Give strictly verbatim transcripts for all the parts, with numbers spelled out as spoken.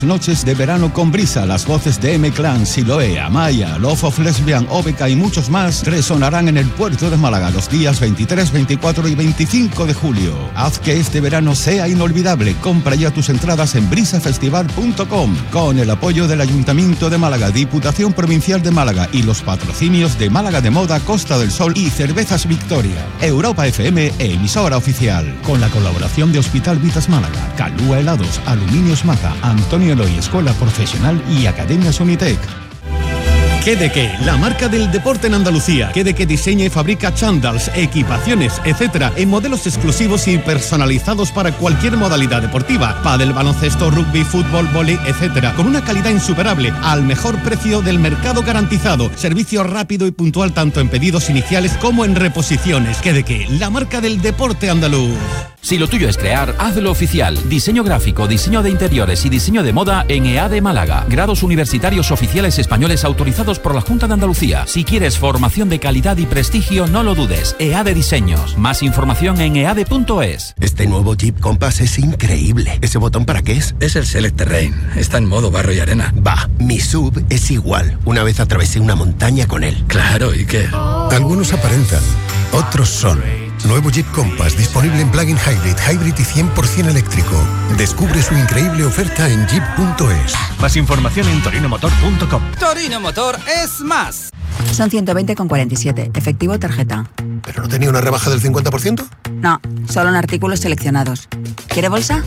Noches de verano con brisa, las voces de M-Clan, Siloé, Amaya, Love of Lesbian, Obeca y muchos más resonarán en el puerto de Málaga los días veintitrés, veinticuatro y veinticinco de julio. Haz que este verano sea inolvidable. Compra ya tus entradas en brisafestival punto com con el apoyo del Ayuntamiento de Málaga, Diputación Provincial de Málaga y los patrocinios de Málaga de Moda, Costa del Sol y Cervezas Victoria. Europa F M, emisora oficial. Con la colaboración de Hospital Vitas Málaga, Calúa Helados, Aluminios Maza, Antonio y Escuela Profesional y Academias Unitec. ¿Qué de qué? La marca del deporte en Andalucía. ¿Qué de qué diseña y fabrica chándals, equipaciones, etcétera, en modelos exclusivos y personalizados para cualquier modalidad deportiva? Pádel, baloncesto, rugby, fútbol, vóley, etcétera, con una calidad insuperable, al mejor precio del mercado garantizado. Servicio rápido y puntual tanto en pedidos iniciales como en reposiciones. ¿Qué de qué? La marca del deporte andaluz. Si lo tuyo es crear, hazlo oficial. Diseño gráfico, diseño de interiores y diseño de moda en EADE Málaga. Grados universitarios oficiales españoles autorizados por la Junta de Andalucía. Si quieres formación de calidad y prestigio, no lo dudes. EADE Diseños. Más información en eade punto es. Este nuevo Jeep Compass es increíble. ¿Ese botón para qué es? Es el Select Terrain. Está en modo barro y arena. Va, mi sub es igual. Una vez atravesé una montaña con él. Claro, ¿y qué? Algunos aparentan, otros son. Nuevo Jeep Compass disponible en plug-in hybrid, hybrid y cien por ciento eléctrico. Descubre su increíble oferta en jeep punto es. Más información en torino motor punto com. Torino Motor es más. Son ciento veinte con cuarenta y siete, efectivo tarjeta. ¿Pero no tenía una rebaja del cincuenta por ciento? No, solo en artículos seleccionados. ¿Quiere bolsa?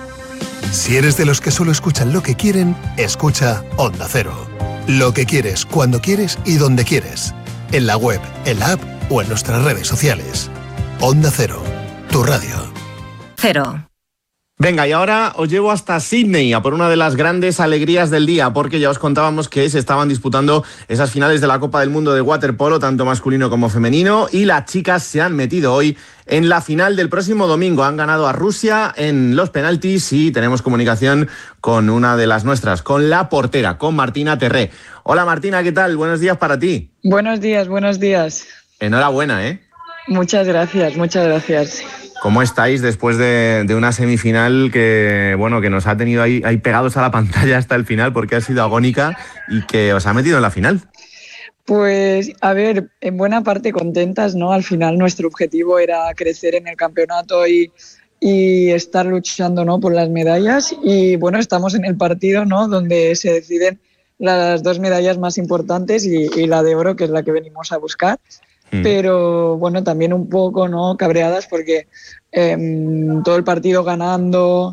Si eres de los que solo escuchan lo que quieren, escucha Onda Cero. Lo que quieres, cuando quieres y donde quieres. En la web, en la app o en nuestras redes sociales. Onda Cero, tu radio. Cero. Venga, y ahora os llevo hasta Sydney a por una de las grandes alegrías del día, porque ya os contábamos que se estaban disputando esas finales de la Copa del Mundo de waterpolo, tanto masculino como femenino, y las chicas se han metido hoy en la final del próximo domingo. Han ganado a Rusia en los penaltis y tenemos comunicación con una de las nuestras, con la portera, con Martina Terré. Hola Martina, ¿qué tal? Buenos días para ti. Buenos días, buenos días. Enhorabuena, ¿eh? Muchas gracias, muchas gracias. ¿Cómo estáis después de, de una semifinal que, bueno, que nos ha tenido ahí, ahí pegados a la pantalla hasta el final porque ha sido agónica y que os ha metido en la final? Pues, a ver, en buena parte contentas, ¿no? Al final nuestro objetivo era crecer en el campeonato y, y estar luchando, ¿no?, por las medallas. Y, bueno, estamos en el partido, ¿no?, donde se deciden las dos medallas más importantes y, y la de oro, que es la que venimos a buscar. Pero bueno, también un poco, ¿no?, cabreadas porque eh, todo el partido ganando,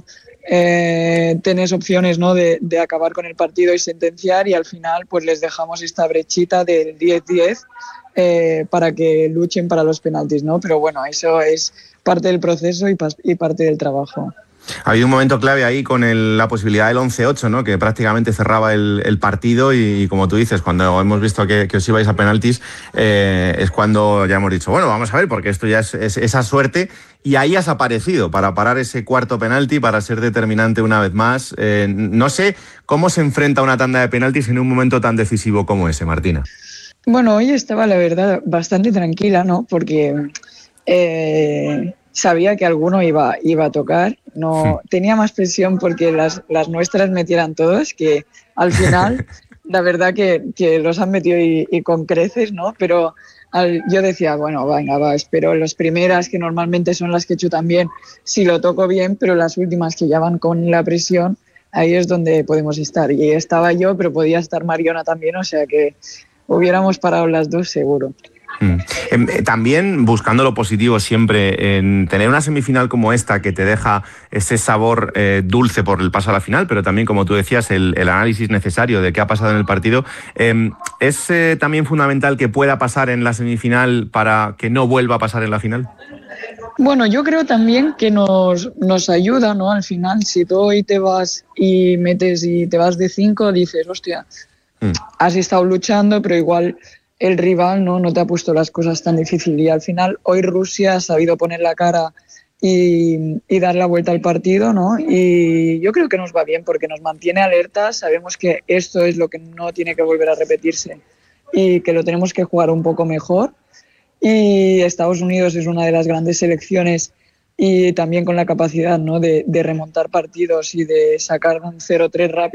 eh, tenés opciones, ¿no?, de, de acabar con el partido y sentenciar, y al final pues les dejamos esta brechita del diez diez eh, para que luchen para los penaltis, ¿no? Pero bueno, eso es parte del proceso y, y parte del trabajo. Ha habido un momento clave ahí con el, la posibilidad del once ocho, ¿no?, que prácticamente cerraba el, el partido y, y como tú dices, cuando hemos visto que, que os ibais a penaltis, eh, es cuando ya hemos dicho, bueno, vamos a ver, porque esto ya es, es esa suerte, y ahí has aparecido para parar ese cuarto penalti, para ser determinante una vez más. Eh, no sé cómo se enfrenta una tanda de penaltis en un momento tan decisivo como ese, Martina. Bueno, hoy estaba, la verdad, bastante tranquila, ¿no?, porque Eh, sabía que alguno iba, iba a tocar. No tenía más presión porque las, las nuestras metieran todas, que al final la verdad que, que los han metido y, y con creces, ¿no? Pero al, yo decía, bueno, venga, va, espero las primeras, que normalmente son las que chutan bien, si lo toco bien, pero las últimas que ya van con la presión, ahí es donde podemos estar. Y estaba yo, pero podía estar Mariona también, o sea que hubiéramos parado las dos seguro. Mm. Eh, también buscando lo positivo siempre, en tener una semifinal como esta que te deja ese sabor eh, dulce por el paso a la final, pero también, como tú decías, el, el análisis necesario de qué ha pasado en el partido, eh, ¿es eh, también fundamental que pueda pasar en la semifinal para que no vuelva a pasar en la final? Bueno, yo creo también que nos, nos ayuda, ¿no? Al final, si tú hoy te vas y metes y te vas de cinco, dices, hostia, mm. has estado luchando, pero igual el rival no, no te ha puesto las cosas tan difíciles, y al final hoy Rusia ha sabido poner la cara y, y dar la vuelta al partido, ¿no? Y yo creo que nos va bien porque nos mantiene alertas, sabemos que esto es lo que no tiene que volver a repetirse y que lo tenemos que jugar un poco mejor, y Estados Unidos es una de las grandes selecciones y también con la capacidad, ¿no?, de, de remontar partidos y de sacar un cero tres rápido.